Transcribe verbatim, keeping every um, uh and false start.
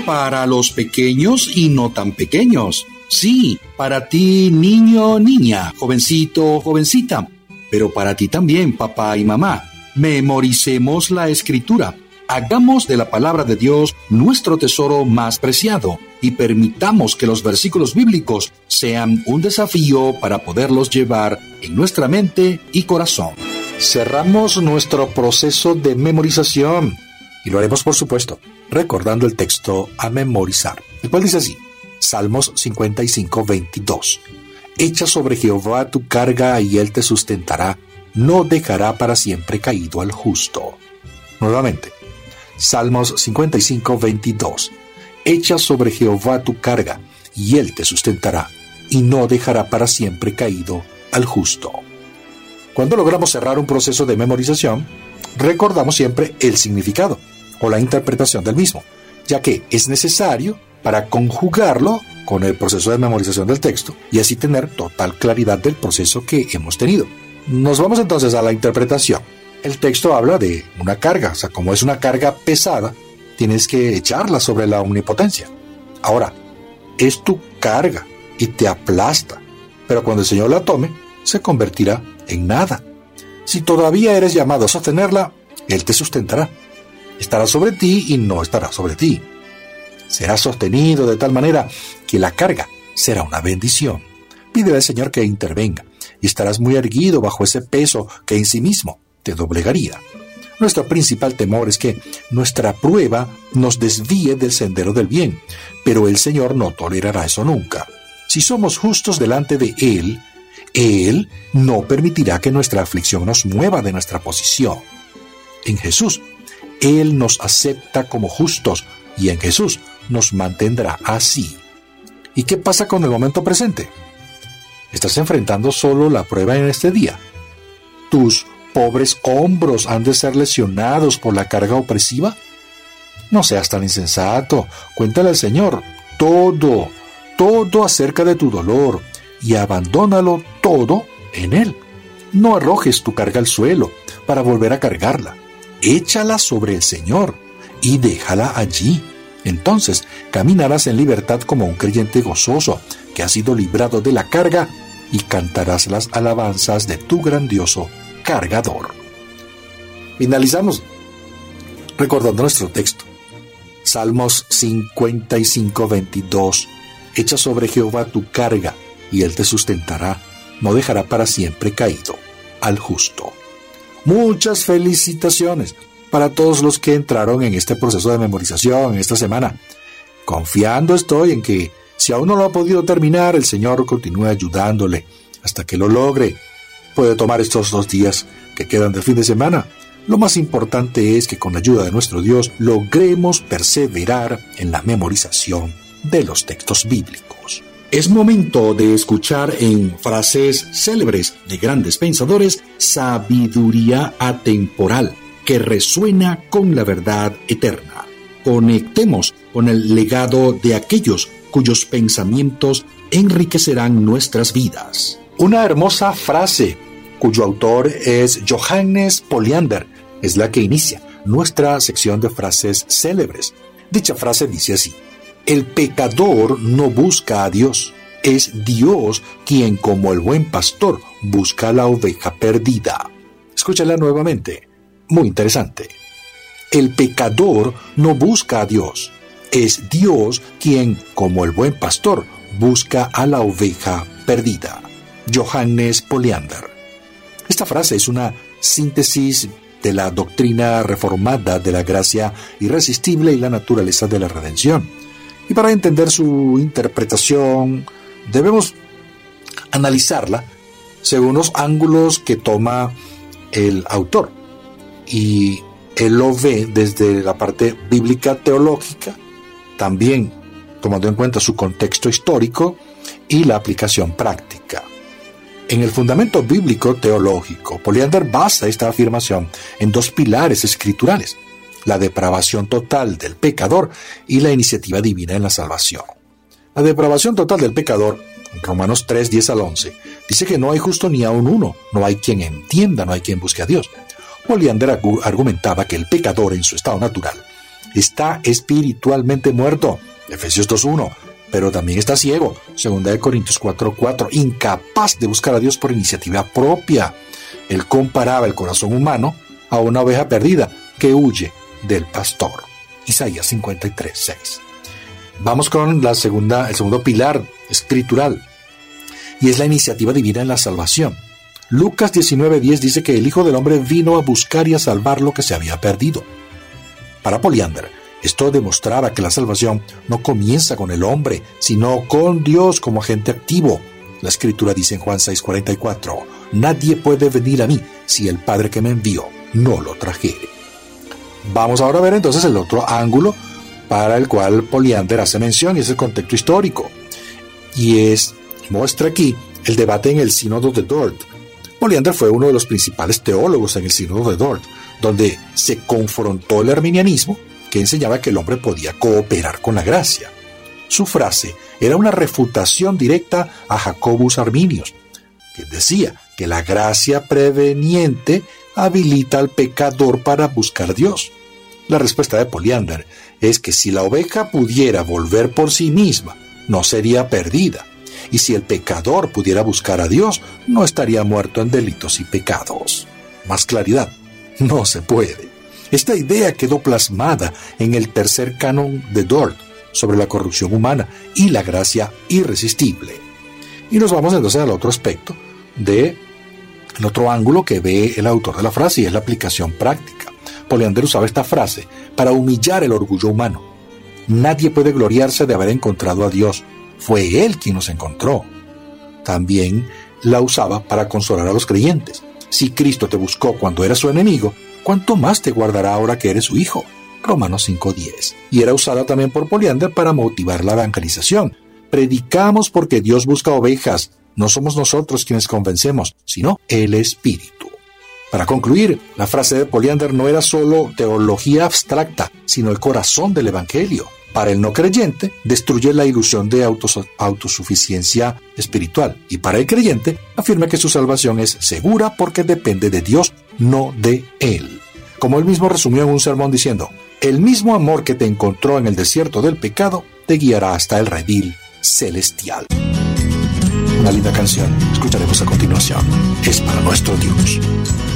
Para los pequeños y no tan pequeños. Sí, para ti, niño, niña, jovencito, jovencita. Pero para ti también, papá y mamá. Memoricemos la Escritura. Hagamos de la palabra de Dios nuestro tesoro más preciado y permitamos que los versículos bíblicos sean un desafío para poderlos llevar en nuestra mente y corazón. Cerramos nuestro proceso de memorización y lo haremos, por supuesto, recordando el texto a memorizar, el cual dice así: Salmos cincuenta y cinco, veintidós. Echa sobre Jehová tu carga y él te sustentará, no dejará para siempre caído al justo. Nuevamente, Salmos cincuenta y cinco, veintidós. Echa sobre Jehová tu carga y él te sustentará, y no dejará para siempre caído al justo. Cuando logramos cerrar un proceso de memorización, recordamos siempre el significado o la interpretación del mismo, ya que es necesario para conjugarlo con el proceso de memorización del texto y así tener total claridad del proceso que hemos tenido. Nos vamos entonces a la interpretación. El texto habla de una carga, o sea, como es una carga pesada, tienes que echarla sobre la omnipotencia. Ahora, es tu carga y te aplasta, pero cuando el Señor la tome, se convertirá en nada. Si todavía eres llamado a sostenerla, Él te sustentará. Estará sobre ti y no estará sobre ti. Será sostenido de tal manera que la carga será una bendición. Pídele al Señor que intervenga y estarás muy erguido bajo ese peso que en sí mismo te doblegaría. Nuestro principal temor es que nuestra prueba nos desvíe del sendero del bien, pero el Señor no tolerará eso nunca. Si somos justos delante de Él, Él no permitirá que nuestra aflicción nos mueva de nuestra posición. En Jesús, Él nos acepta como justos y en Jesús nos mantendrá así. ¿Y qué pasa con el momento presente? ¿Estás enfrentando solo la prueba en este día? ¿Tus pobres hombros han de ser lesionados por la carga opresiva? No seas tan insensato. Cuéntale al Señor todo, todo acerca de tu dolor y abandónalo todo en Él. No arrojes tu carga al suelo para volver a cargarla. Échala sobre el Señor y déjala allí. Entonces caminarás en libertad como un creyente gozoso que ha sido librado de la carga y cantarás las alabanzas de tu grandioso cargador. Finalizamos recordando nuestro texto. Salmos cincuenta y cinco, veintidós. Echa sobre Jehová tu carga y Él te sustentará, no dejará para siempre caído al justo. Muchas felicitaciones para todos los que entraron en este proceso de memorización en esta semana. Confiando estoy en que si aún no lo ha podido terminar, el Señor continúe ayudándole hasta que lo logre. Puede tomar estos dos días que quedan del fin de semana. Lo más importante es que con la ayuda de nuestro Dios logremos perseverar en la memorización de los textos bíblicos. Es momento de escuchar en frases célebres de grandes pensadores sabiduría atemporal que resuena con la verdad eterna. Conectemos con el legado de aquellos cuyos pensamientos enriquecerán nuestras vidas. Una hermosa frase cuyo autor es Johannes Poliander es la que inicia nuestra sección de frases célebres. Dicha frase dice así: el pecador no busca a Dios, es Dios quien como el buen pastor busca a la oveja perdida. Escúchala nuevamente, muy interesante. El pecador no busca a Dios, es Dios quien como el buen pastor busca a la oveja perdida. Johannes Poliander. Esta frase es una síntesis de la doctrina reformada de la gracia irresistible y la naturaleza de la redención. Y para entender su interpretación, debemos analizarla según los ángulos que toma el autor. Y él lo ve desde la parte bíblica teológica, también tomando en cuenta su contexto histórico y la aplicación práctica. En el fundamento bíblico teológico, Poliander basa esta afirmación en dos pilares escriturales: la depravación total del pecador y la iniciativa divina en la salvación. La depravación total del pecador, en Romanos tres, diez al once, dice que no hay justo ni aun uno, no hay quien entienda, no hay quien busque a Dios. Poliander argumentaba que el pecador en su estado natural está espiritualmente muerto, Efesios dos uno, pero también está ciego, segunda de Corintios cuatro cuatro, incapaz de buscar a Dios por iniciativa propia. Él comparaba el corazón humano a una oveja perdida que huye del pastor, Isaías cincuenta y tres seis. Vamos con la segunda, el segundo pilar escritural, y es la iniciativa divina en la salvación. Lucas diecinueve diez dice que el Hijo del Hombre vino a buscar y a salvar lo que se había perdido. Para Poliander, esto demostraba que la salvación no comienza con el hombre, sino con Dios como agente activo. La Escritura dice en Juan seis cuarenta y cuatro, nadie puede venir a mí si el Padre que me envió no lo trajere. Vamos ahora a ver entonces el otro ángulo para el cual Poliander hace mención, y es el contexto histórico. Y es, muestra aquí el debate en el Sínodo de Dort. Poliander fue uno de los principales teólogos en el Sínodo de Dort, donde se confrontó el arminianismo, que enseñaba que el hombre podía cooperar con la gracia. Su frase era una refutación directa a Jacobus Arminius, que decía que la gracia preveniente habilita al pecador para buscar a Dios. La respuesta de Poliander es que si la oveja pudiera volver por sí misma, no sería perdida. Y si el pecador pudiera buscar a Dios, no estaría muerto en delitos y pecados. Más claridad, no se puede. Esta idea quedó plasmada en el tercer canon de Dort sobre la corrupción humana y la gracia irresistible. Y nos vamos entonces al otro aspecto, de el otro ángulo que ve el autor de la frase, y es la aplicación práctica. Poliander usaba esta frase para humillar el orgullo humano. Nadie puede gloriarse de haber encontrado a Dios. Fue Él quien nos encontró. También la usaba para consolar a los creyentes. Si Cristo te buscó cuando eras su enemigo, ¿cuánto más te guardará ahora que eres su hijo? Romanos cinco diez. Y era usada también por Poliander para motivar la evangelización. Predicamos porque Dios busca ovejas. No somos nosotros quienes convencemos, sino el Espíritu. Para concluir, la frase de Poliander no era solo teología abstracta, sino el corazón del Evangelio. Para el no creyente, destruye la ilusión de autos- autosuficiencia espiritual. Y para el creyente, afirma que su salvación es segura porque depende de Dios, no de Él. Como él mismo resumió en un sermón diciendo, el mismo amor que te encontró en el desierto del pecado, te guiará hasta el redil celestial. Una linda canción, escucharemos a continuación. Es para nuestro Dios.